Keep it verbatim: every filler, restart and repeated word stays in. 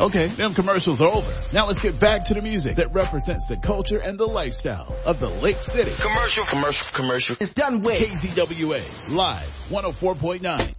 Okay, them commercials are over. Now let's get back to the music that represents the culture and the lifestyle of the Lake City. Commercial, commercial, commercial. It's done with K Z W A, live one oh four point nine.